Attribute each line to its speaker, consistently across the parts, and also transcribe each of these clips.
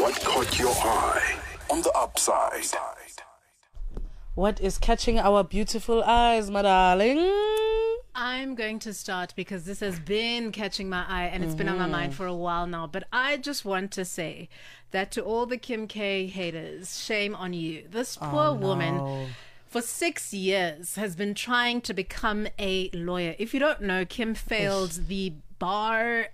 Speaker 1: What caught your eye on the upside?
Speaker 2: What is catching our beautiful eyes, my darling?
Speaker 3: I'm going to start because this has been catching my eye and it's been on my mind for a while now. But I just want to say that to all the Kim K haters, shame on you. This poor woman for 6 years has been trying to become a lawyer. If you don't know, Kim failed the bar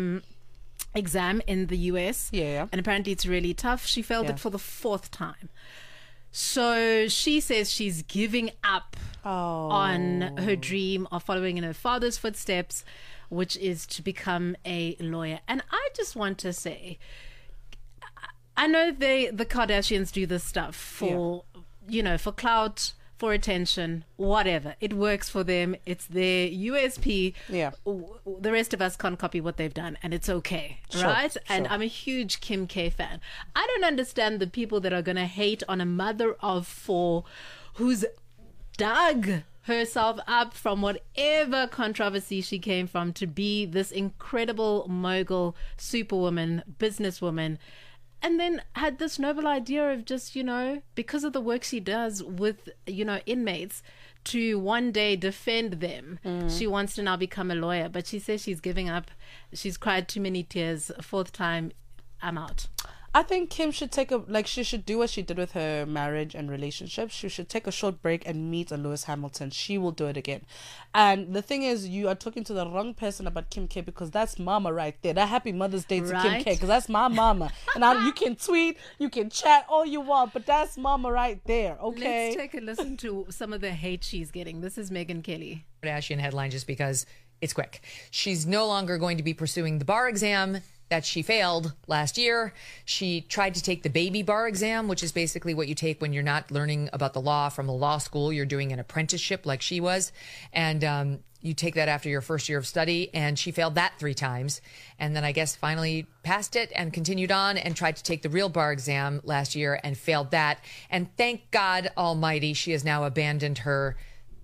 Speaker 3: exam in the US.
Speaker 2: Yeah.
Speaker 3: And apparently it's really tough. She failed it for the 4th time. So she says she's giving up on her dream of following in her father's footsteps, which is to become a lawyer. And I just want to say, I know the Kardashians do this stuff for, for clout, for attention, whatever. It works for them. It's their USP.
Speaker 2: Yeah.
Speaker 3: The rest of us can't copy what they've done, and it's okay, right? And I'm a huge Kim K fan. I don't understand the people that are going to hate on a mother of 4 who's dug herself up from whatever controversy she came from to be this incredible mogul, superwoman, businesswoman. And then had this noble idea of just, because of the work she does with, inmates, to one day defend them. She wants to now become a lawyer, but she says she's giving up. She's cried too many tears. 4th time, I'm out.
Speaker 2: I think Kim should she should do what she did with her marriage and relationship. She should take a short break and meet a Lewis Hamilton. She will do it again. And the thing is, you are talking to the wrong person about Kim K, because that's mama right there. That happy Mother's Day to Kim K, because that's my mama. And you can tweet, you can chat all you want, but that's mama right there, okay?
Speaker 3: Let's take a listen to some of the hate she's getting. This is Megyn Kelly.
Speaker 4: Kardashian headline just because it's quick. She's no longer going to be pursuing the bar exam that she failed last year. She tried to take the baby bar exam, which is basically what you take when you're not learning about the law from a law school. You're doing an apprenticeship like she was. And you take that after your first year of study. And she failed that 3 times. And then I guess finally passed it and continued on and tried to take the real bar exam last year and failed that. And thank God Almighty, she has now abandoned her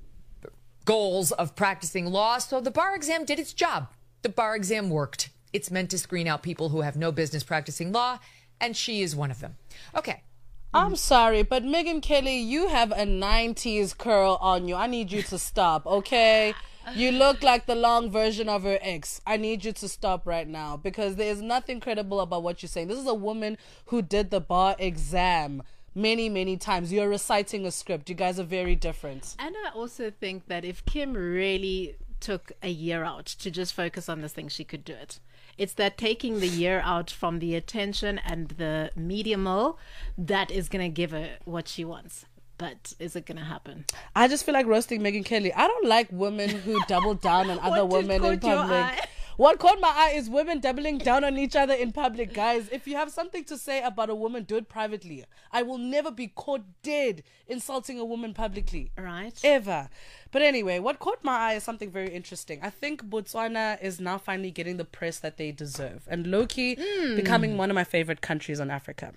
Speaker 4: goals of practicing law. So the bar exam did its job. The bar exam worked. It's meant to screen out people who have no business practicing law, and she is one of them. Okay.
Speaker 2: I'm sorry, but Megyn Kelly, you have a 90s curl on you. I need you to stop, okay? You look like the long version of her ex. I need you to stop right now, because there is nothing credible about what you're saying. This is a woman who did the bar exam many, many times. You're reciting a script. You guys are very different.
Speaker 3: And I also think that if Kim really took a year out to just focus on this thing, she could do it. It's that taking the year out from the attention and the media mill that is going to give her what she wants. But is it going to happen?
Speaker 2: I just feel like roasting Megyn Kelly. I don't like women who double down on other women in public. What caught my eye is women doubling down on each other in public. Guys, if you have something to say about a woman, do it privately. I will never be caught dead insulting a woman publicly.
Speaker 3: Right.
Speaker 2: Ever. But anyway, what caught my eye is something very interesting. I think Botswana is now finally getting the press that they deserve. And low-key becoming one of my favorite countries on Africa.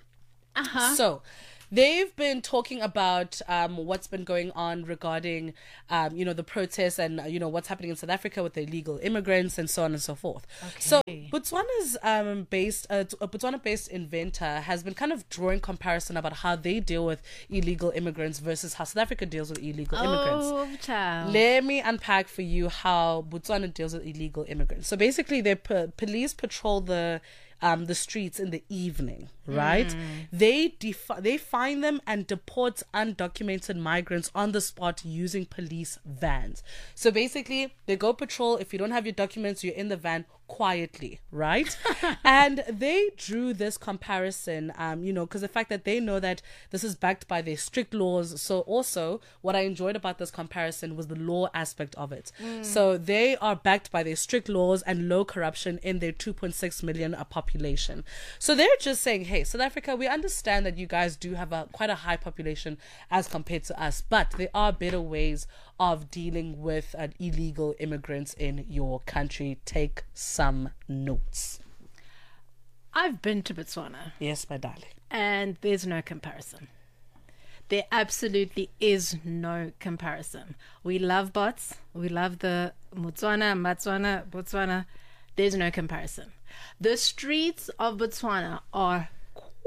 Speaker 2: So they've been talking about what's been going on regarding, the protests and, what's happening in South Africa with the illegal immigrants and so on and so forth. Okay. So Botswana's Botswana-based inventor has been kind of drawing comparison about how they deal with illegal immigrants versus how South Africa deals with illegal immigrants.
Speaker 3: Child.
Speaker 2: Let me unpack for you how Botswana deals with illegal immigrants. So basically, their police patrol the streets in the evening, right? They find them and deport undocumented migrants on the spot using police vans. So basically, they go patrol. If you don't have your documents, you're in the van quietly, right? And they drew this comparison, because the fact that they know that this is backed by their strict laws. So also, what I enjoyed about this comparison was the law aspect of it. So they are backed by their strict laws and low corruption in their 2.6 million population. So they're just saying, hey, South Africa, we understand that you guys do have quite a high population as compared to us, but there are better ways of dealing with illegal immigrants in your country. Take some notes.
Speaker 3: I've been to Botswana.
Speaker 2: Yes, my darling.
Speaker 3: And there's no comparison. There absolutely is no comparison. We love bots. We love the Botswana. There's no comparison. The streets of Botswana are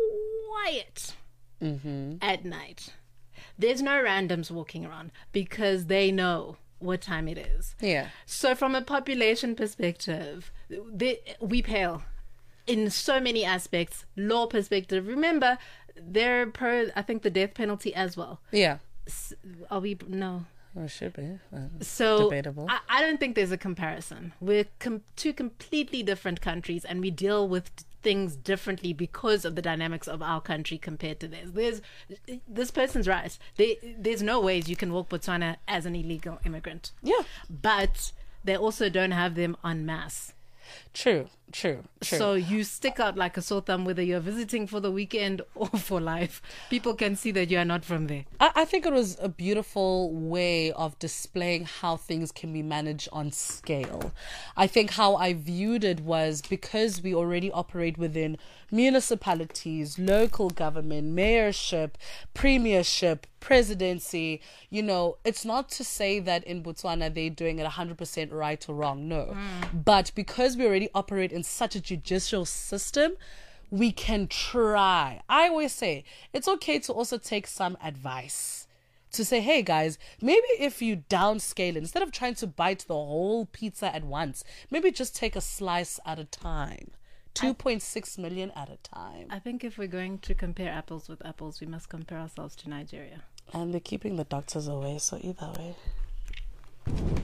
Speaker 3: quiet at night. There's no randoms walking around because they know what time it is.
Speaker 2: Yeah.
Speaker 3: So from a population perspective, we pale in so many aspects. Law perspective, remember, they're I think, the death penalty as well.
Speaker 2: Yeah.
Speaker 3: Are we? No.
Speaker 2: Well, it should be.
Speaker 3: So
Speaker 2: debatable.
Speaker 3: I don't think there's a comparison. We're two completely different countries, and we deal with things differently because of the dynamics of our country compared to theirs. This person's right. There's no ways you can walk Botswana as an illegal immigrant.
Speaker 2: Yeah.
Speaker 3: But they also don't have them en masse.
Speaker 2: True.
Speaker 3: So you stick out like a sore thumb whether you're visiting for the weekend or for life. People can see that you are not from there.
Speaker 2: I think it was a beautiful way of displaying how things can be managed on scale. I think how I viewed it was, because we already operate within municipalities, local government, mayorship, premiership, presidency, it's not to say that in Botswana they're doing it 100% right or wrong, no. But because we already operate in such a judicial system, we can try. I always say it's okay to also take some advice. To say, hey guys, maybe if you downscale it, instead of trying to bite the whole pizza at once, maybe just take a slice at a time. 2.6 million at a time.
Speaker 3: I think if we're going to compare apples with apples, we must compare ourselves to Nigeria.
Speaker 2: And they're keeping the doctors away, so either way.